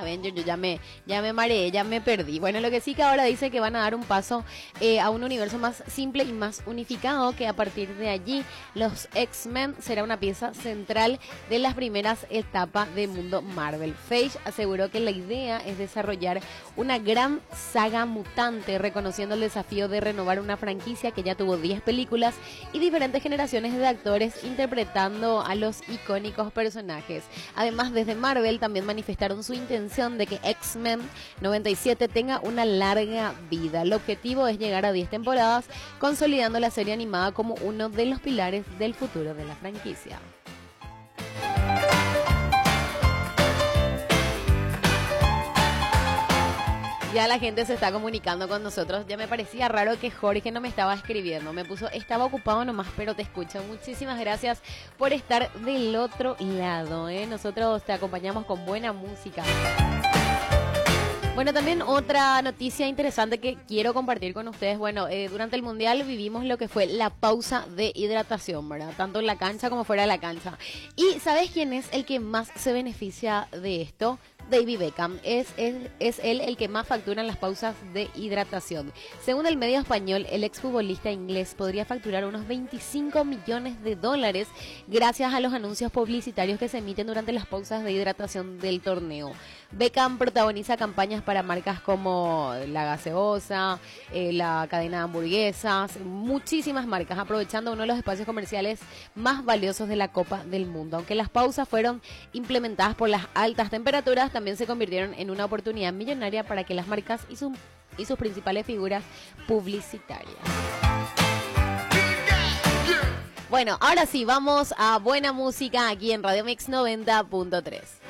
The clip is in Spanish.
Avengers, yo ya me mareé, ya me perdí. Bueno, lo que sí que ahora dice que van a dar un paso a un universo más simple y más unificado, que a partir de allí los X-Men será una pieza central de las primeras etapas de mundo Marvel. Feige aseguró que la idea es desarrollar una gran saga mutante, reconociendo el desafío de renovar una franquicia que ya tuvo 10 películas y diferentes generaciones de actores interpretando a los icónicos personajes. Además, desde Marvel también manifestaron su intención de que X-Men 97 tenga una larga vida. El objetivo es llegar a 10 temporadas, consolidando la serie animada como uno de los pilares del futuro de la franquicia. Ya la gente se está comunicando con nosotros. Ya me parecía raro que Jorge no me estaba escribiendo. Me puso, estaba ocupado nomás, pero te escucho. Muchísimas gracias por estar del otro lado, ¿eh? Nosotros te acompañamos con buena música. Bueno, también otra noticia interesante que quiero compartir con ustedes. Bueno, durante el Mundial vivimos lo que fue la pausa de hidratación, ¿verdad? Tanto en la cancha como fuera de la cancha. ¿Y sabes quién es el que más se beneficia de esto? David Beckham. Es él el que más factura en las pausas de hidratación. Según el medio español, el exfutbolista inglés podría facturar unos 25 millones de dólares gracias a los anuncios publicitarios que se emiten durante las pausas de hidratación del torneo. Beckham protagoniza campañas para marcas como la gaseosa, la cadena de hamburguesas, muchísimas marcas, aprovechando uno de los espacios comerciales más valiosos de la Copa del Mundo. Aunque las pausas fueron implementadas por las altas temperaturas, también se convirtieron en una oportunidad millonaria para que las marcas y sus principales figuras publicitarias. Bueno, ahora sí, vamos a buena música aquí en Radio Mix 90.3.